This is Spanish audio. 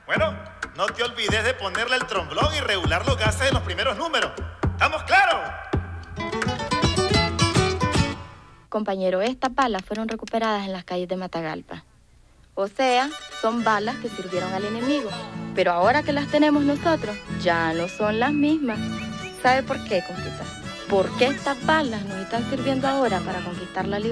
Bueno, no te olvides de ponerle el tromblón y regular los gases en los primeros números. ¿Estamos claros? Compañero, estas balas fueron recuperadas en las calles de Matagalpa. O sea, son balas que sirvieron al enemigo. Pero ahora que las tenemos nosotros, ya no son las mismas. ¿Sabe por qué, compita? ¿Por qué estas balas nos están sirviendo ahora para conquistar la libertad?